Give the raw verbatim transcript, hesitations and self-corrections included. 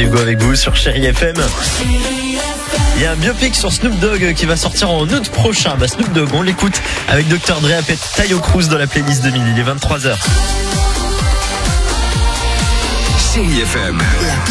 c'est Hugo avec vous sur Chérie F M. Il y a un biopic sur Snoop Dogg qui va sortir en août prochain. Bah Snoop Dogg, on l'écoute avec docteur Dre et Tayo Cruz dans la playlist deux mille. Il est vingt-trois heures. Chérie F M.